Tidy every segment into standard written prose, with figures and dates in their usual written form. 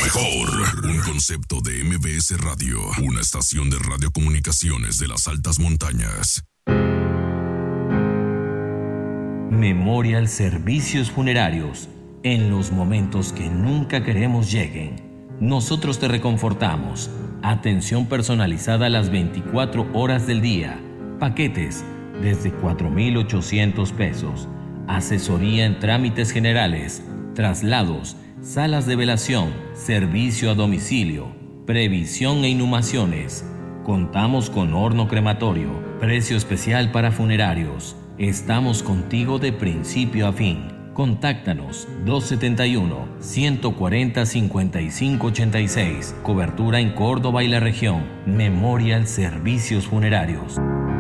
mejor. Un concepto de MBS Radio. Una estación de radiocomunicaciones de las altas montañas. Memorial Servicios Funerarios. En los momentos que nunca queremos lleguen, nosotros te reconfortamos. Atención personalizada a las 24 horas del día. Paquetes desde 4,800 pesos. Asesoría en trámites generales, traslados, salas de velación, servicio a domicilio, previsión e inhumaciones. Contamos con horno crematorio, precio especial para funerarios. Estamos contigo de principio a fin. Contáctanos 271-140-5586. Cobertura en Córdoba y la región. Memorial Servicios Funerarios.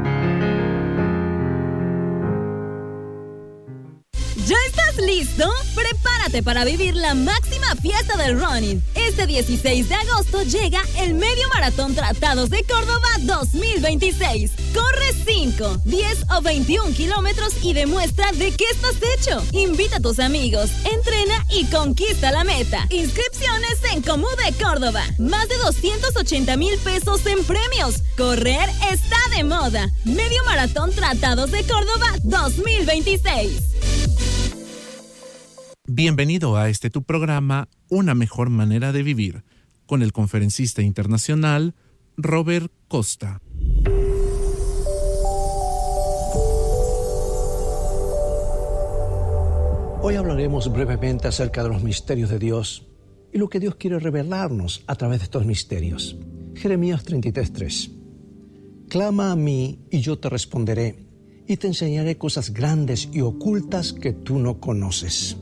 ¿Ya estás listo? Prepárate para vivir la máxima fiesta del running. Este 16 de agosto llega el Medio Maratón Tratados de Córdoba 2026. Corre 5, 10 o 21 kilómetros y demuestra de qué estás hecho. Invita a tus amigos, entrena y conquista la meta. Inscripciones en Comú de Córdoba. Más de 280,000 pesos en premios. Correr está de moda. Medio Maratón Tratados de Córdoba 2026. Bienvenido a tu programa Una Mejor Manera de Vivir, con el conferencista internacional Robert Costa. Hoy hablaremos brevemente acerca de los misterios de Dios y lo que Dios quiere revelarnos a través de estos misterios. Jeremías 33:3. Clama a mí y yo te responderé y te enseñaré cosas grandes y ocultas que tú no conoces.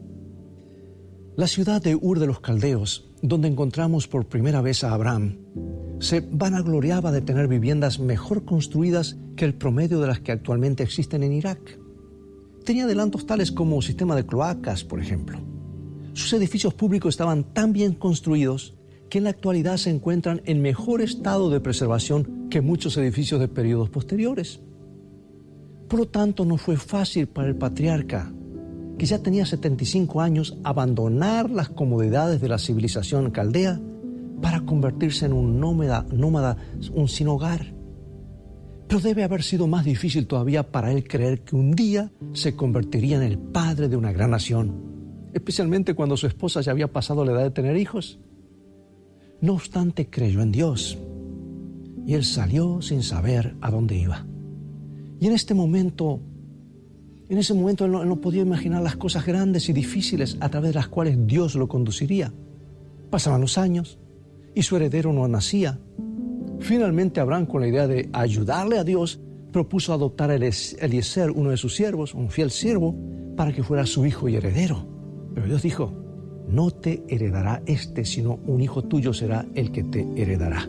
La ciudad de Ur de los Caldeos, donde encontramos por primera vez a Abraham, se vanagloriaba de tener viviendas mejor construidas que el promedio de las que actualmente existen en Irak. Tenía adelantos tales como sistema de cloacas, por ejemplo. Sus edificios públicos estaban tan bien construidos que en la actualidad se encuentran en mejor estado de preservación que muchos edificios de periodos posteriores. Por lo tanto, no fue fácil para el patriarca, que ya tenía 75 años, abandonar las comodidades de la civilización caldea para convertirse en un nómada, un sin hogar. Pero debe haber sido más difícil todavía para él creer que un día se convertiría en el padre de una gran nación, especialmente cuando su esposa ya había pasado la edad de tener hijos. No obstante, creyó en Dios y él salió sin saber a dónde iba. Y en ese momento él no podía imaginar las cosas grandes y difíciles a través de las cuales Dios lo conduciría. Pasaban los años y su heredero no nacía. Finalmente Abraham, con la idea de ayudarle a Dios, propuso adoptar a Eliezer, uno de sus siervos, un fiel siervo, para que fuera su hijo y heredero. Pero Dios dijo: no te heredará sino un hijo tuyo será el que te heredará.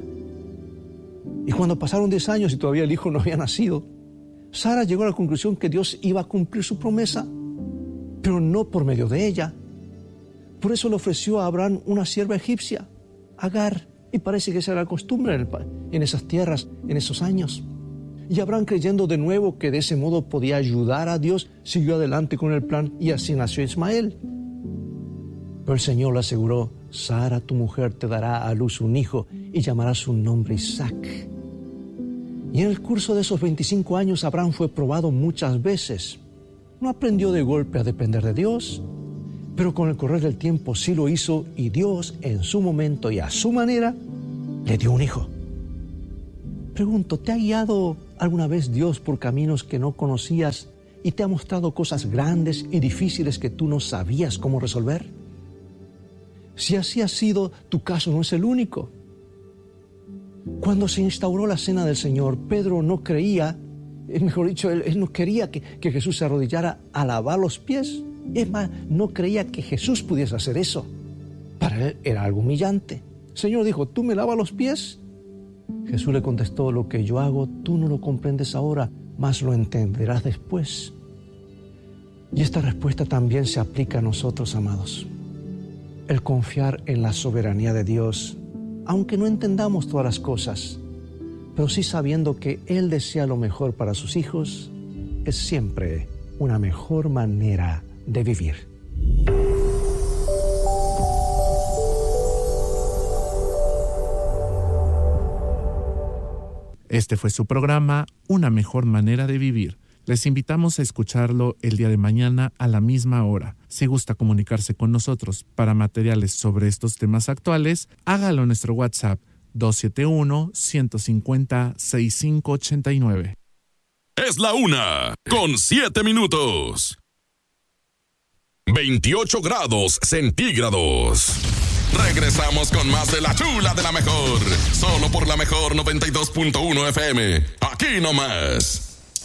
Y cuando pasaron 10 años y todavía el hijo no había nacido, Sara llegó a la conclusión que Dios iba a cumplir su promesa, pero no por medio de ella. Por eso le ofreció a Abraham una sierva egipcia, Agar, y parece que esa era la costumbre en esas tierras, en esos años. Y Abraham, creyendo de nuevo que de ese modo podía ayudar a Dios, siguió adelante con el plan y así nació Ismael. Pero el Señor le aseguró: Sara, tu mujer, te dará a luz un hijo y llamará su nombre Isaac. Y en el curso de esos 25 años, Abraham fue probado muchas veces. No aprendió de golpe a depender de Dios, pero con el correr del tiempo sí lo hizo, y Dios, en su momento y a su manera, le dio un hijo. Pregunto, ¿te ha guiado alguna vez Dios por caminos que no conocías y te ha mostrado cosas grandes y difíciles que tú no sabías cómo resolver? Si así ha sido, tu caso no es el único. Cuando se instauró la Cena del Señor, Pedro no creía, mejor dicho, él no quería que Jesús se arrodillara a lavar los pies. Es más, no creía que Jesús pudiese hacer eso. Para él era algo humillante. El Señor dijo: ¿tú me lavas los pies? Jesús le contestó: lo que yo hago tú no lo comprendes ahora, mas lo entenderás después. Y esta respuesta también se aplica a nosotros, amados. El confiar en la soberanía de Dios, aunque no entendamos todas las cosas, pero sí sabiendo que Él desea lo mejor para sus hijos, es siempre una mejor manera de vivir. Este fue su programa, Una mejor manera de vivir. Les invitamos a escucharlo el día de mañana a la misma hora. Si gusta comunicarse con nosotros para materiales sobre estos temas actuales, hágalo en nuestro WhatsApp 271-150-6589. Es la 1:07. 28 grados centígrados. Regresamos con más de La Chula de la Mejor. Solo por la Mejor 92.1 FM. Aquí nomás.